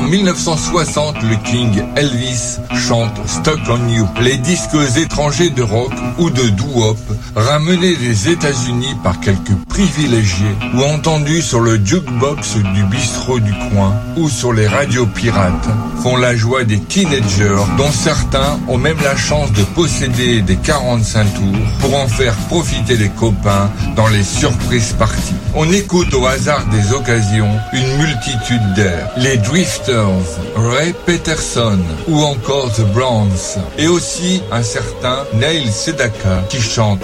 1960, le King Elvis chante Stuck on You. Les disques étrangers de rock ou de doo-wop, ramenés des États-Unis par quelques privilégiés ou entendus sur le jukebox du bistrot du coin ou sur les radios pirates, font la joie des teenagers dont certains ont même la chance de posséder des 45 tours pour en faire profiter les copains dans les surprises parties. On écoute au hasard des occasions une multitude d'airs. Les Drifters, Ray Peterson ou encore The Browns et aussi un certain Neil Sedaka qui chante